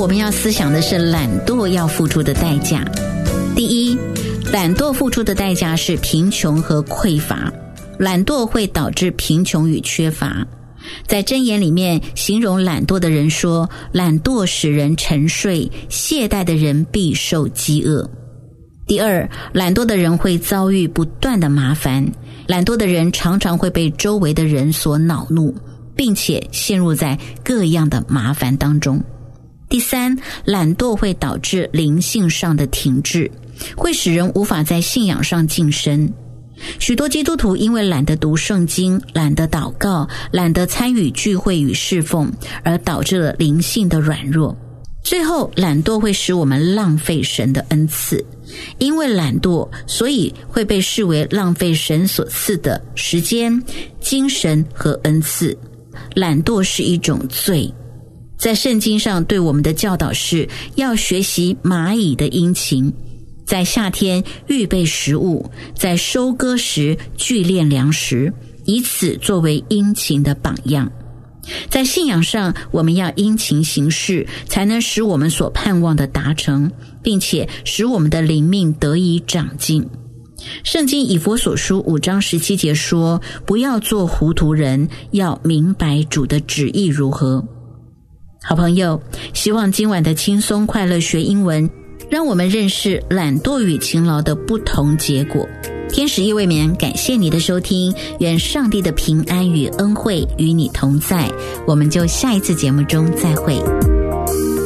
我们要思想的是懒惰要付出的代价。第一，懒惰付出的代价是贫穷和匮乏。懒惰会导致贫穷与缺乏。在箴言里面形容懒惰的人说，懒惰使人沉睡，懈怠的人必受饥饿。第二，懒惰的人会遭遇不断的麻烦，懒惰的人常常会被周围的人所恼怒，并且陷入在各样的麻烦当中。第三，懒惰会导致灵性上的停滞，会使人无法在信仰上晋升。许多基督徒因为懒得读圣经，懒得祷告，懒得参与聚会与侍奉，而导致了灵性的软弱。最后，懒惰会使我们浪费神的恩赐。因为懒惰，所以会被视为浪费神所赐的时间、精神和恩赐。懒惰是一种罪。在圣经上对我们的教导是要学习蚂蚁的殷勤，在夏天预备食物，在收割时聚炼粮食，以此作为殷勤的榜样。在信仰上，我们要殷勤行事，才能使我们所盼望的达成，并且使我们的灵命得以长进。圣经以弗所书5章17节说，不要做糊涂人，要明白主的旨意如何。好朋友，希望今晚的轻松快乐学英文让我们认识懒惰与勤劳的不同结果。天使夜未眠，感谢你的收听，愿上帝的平安与恩惠与你同在，我们就下一次节目中再会。